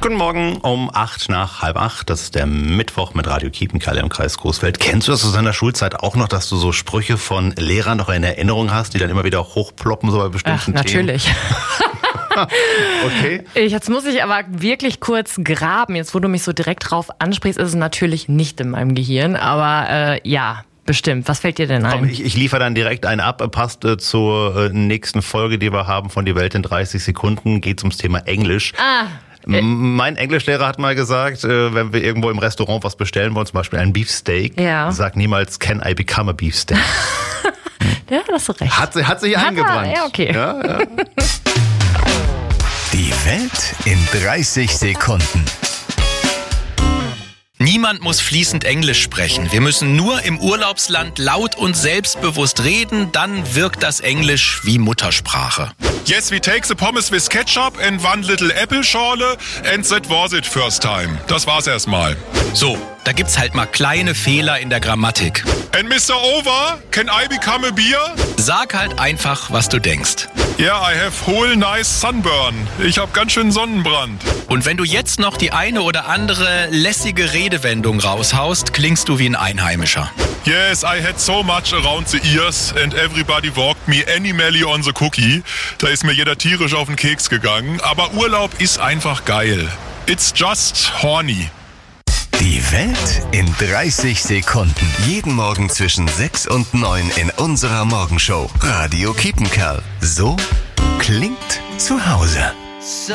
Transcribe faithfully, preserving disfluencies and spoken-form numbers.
Guten Morgen um acht nach halb acht. Das ist der Mittwoch mit Radio Kiepenkerl im Kreis Coesfeld. Kennst du das aus deiner Schulzeit auch noch, dass du so Sprüche von Lehrern noch in Erinnerung hast, die dann immer wieder hochploppen, so bei bestimmten Ach, natürlich. Themen? Okay. Jetzt muss ich aber wirklich kurz graben. Jetzt, wo du mich so direkt drauf ansprichst, ist es natürlich nicht in meinem Gehirn. Aber äh, ja, bestimmt. Was fällt dir denn ein? Komm, ich, ich liefere dann direkt einen ab. Passt äh, zur äh, nächsten Folge, die wir haben von Die Welt in dreißig Sekunden. Geht es ums Thema Englisch. Ah. Mein Englischlehrer hat mal gesagt, wenn wir irgendwo im Restaurant was bestellen wollen, zum Beispiel ein Beefsteak, ja. sag niemals, can I become a beefsteak? Ja, hast du recht. Hat, hat sich hat eingebrannt. Er, ja, okay. Ja, ja. Die Welt in dreißig Sekunden. Niemand muss fließend Englisch sprechen. Wir müssen nur im Urlaubsland laut und selbstbewusst reden, dann wirkt das Englisch wie Muttersprache. Yes, we take the pommes with ketchup and one little apple schorle and that was it first time. Das war's erstmal. So, da gibt's halt mal kleine Fehler in der Grammatik. And Mister Over, can I become a beer? Sag halt einfach, was du denkst. Yeah, I have whole nice sunburn. Ich hab ganz schön Sonnenbrand. Und wenn du jetzt noch die eine oder andere lässige Redewendung raushaust, klingst du wie ein Einheimischer. Yes, I had so much around the ears and everybody walked me animally on the cookie. Da ist mir jeder tierisch auf den Keks gegangen. Aber Urlaub ist einfach geil. It's just horny. Die Welt in dreißig Sekunden. Jeden Morgen zwischen sechs und neun in unserer Morgenshow. Radio Kiepenkerl. So klingt zu Hause.